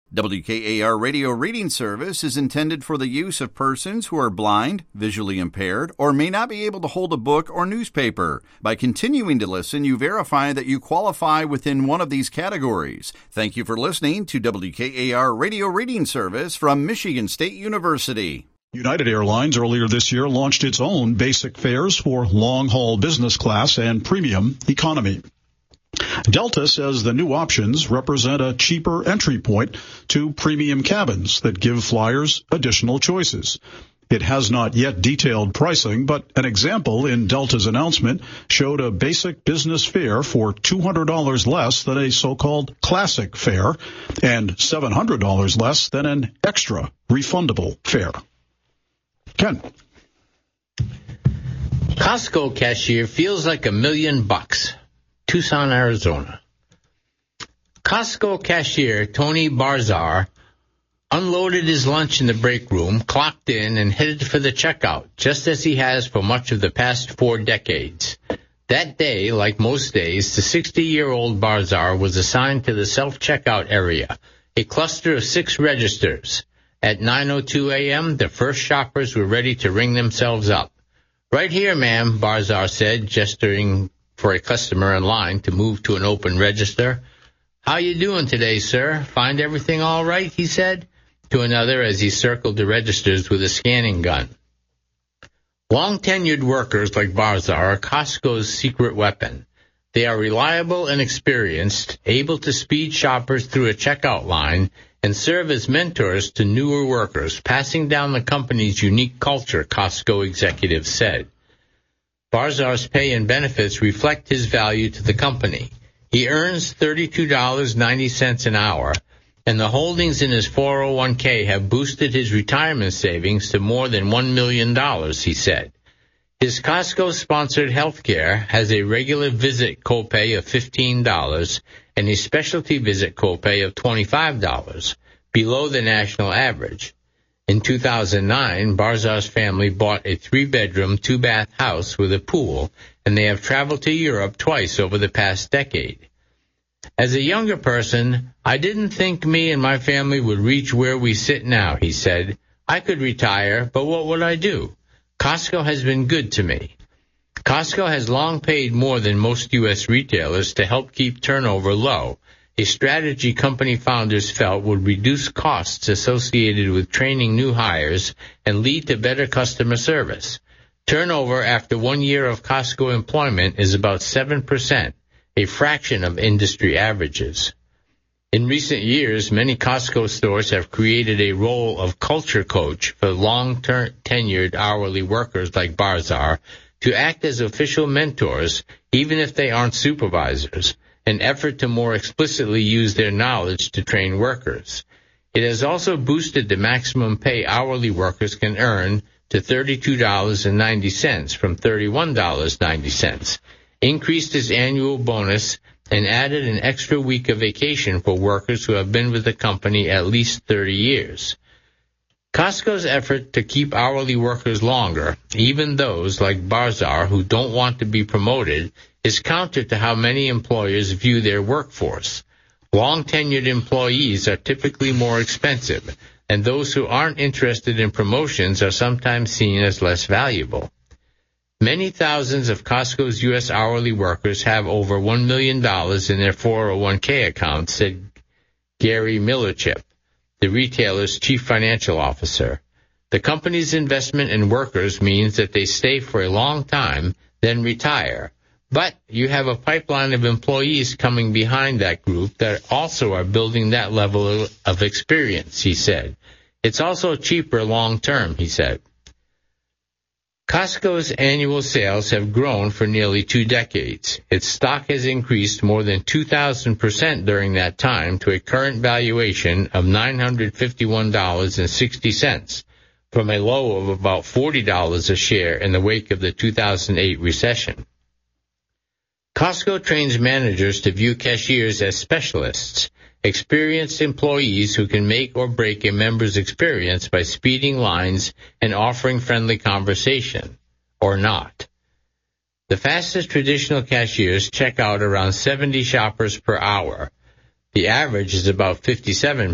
WKAR Radio Reading Service is intended for the use of persons who are blind, visually impaired, or may not be able to hold a book or newspaper. By continuing to listen, you verify that you qualify within one of these categories. Thank you for listening to WKAR Radio Reading Service from Michigan State University. United Airlines earlier this year launched its own basic fares for long-haul business class and premium economy. Delta says the new options represent a cheaper entry point to premium cabins that give flyers additional choices. It has not yet detailed pricing, but an example in Delta's announcement showed a basic business fare for $200 less than a so-called classic fare and $700 less than an extra refundable fare. Ken. Costco cashier feels like $1 million. Tucson, Arizona. Costco cashier Tony Barzar unloaded his lunch in the break room, clocked in, and headed for the checkout, just as he has for much of the past 4 decades. That day, like most days, the 60-year-old Barzar was assigned to the self-checkout area, a cluster of 6 registers. At 9:02 a.m., the first shoppers were ready to ring themselves up. "Right here, ma'am," Barzar said, gesturing for a customer in line to move to an open register. "How you doing today, sir? Find everything all right?" he said to another as he circled the registers with a scanning gun. Long-tenured workers like Barzar are Costco's secret weapon. They are reliable and experienced, able to speed shoppers through a checkout line, and serve as mentors to newer workers, passing down the company's unique culture, Costco executives said. Barzar's pay and benefits reflect his value to the company. He earns $32.90 an hour, and the holdings in his 401k have boosted his retirement savings to more than $1 million, he said. His Costco-sponsored health care has a regular visit copay of $15 and a specialty visit copay of $25, below the national average. In 2009, Barzar's family bought a 3-bedroom, 2-bath house with a pool, and they have traveled to Europe twice over the past decade. "As a younger person, I didn't think me and my family would reach where we sit now," he said. "I could retire, but what would I do? Costco has been good to me." Costco has long paid more than most U.S. retailers to help keep turnover low, a strategy company founders felt would reduce costs associated with training new hires and lead to better customer service. Turnover after 1 year of Costco employment is about 7%, a fraction of industry averages. In recent years, many Costco stores have created a role of culture coach for long-tenured hourly workers like Barzar to act as official mentors, even if they aren't supervisors, an effort to more explicitly use their knowledge to train workers. It has also boosted the maximum pay hourly workers can earn to $32.90 from $31.90, increased his annual bonus, and added an extra week of vacation for workers who have been with the company at least 30 years. Costco's effort to keep hourly workers longer, even those like Barzar who don't want to be promoted, is counter to how many employers view their workforce. Long-tenured employees are typically more expensive, and those who aren't interested in promotions are sometimes seen as less valuable. Many thousands of Costco's U.S. hourly workers have over $1 million in their 401k accounts, said Gary Millerchip, the retailer's chief financial officer. The company's investment in workers means that they stay for a long time, then retire. But you have a pipeline of employees coming behind that group that also are building that level of experience, he said. It's also cheaper long term, he said. Costco's annual sales have grown for nearly 2 decades. Its stock has increased more than 2,000% during that time to a current valuation of $951.60, from a low of about $40 a share in the wake of the 2008 recession. Costco trains managers to view cashiers as specialists, experienced employees who can make or break a member's experience by speeding lines and offering friendly conversation, or not. The fastest traditional cashiers check out around 70 shoppers per hour. The average is about 57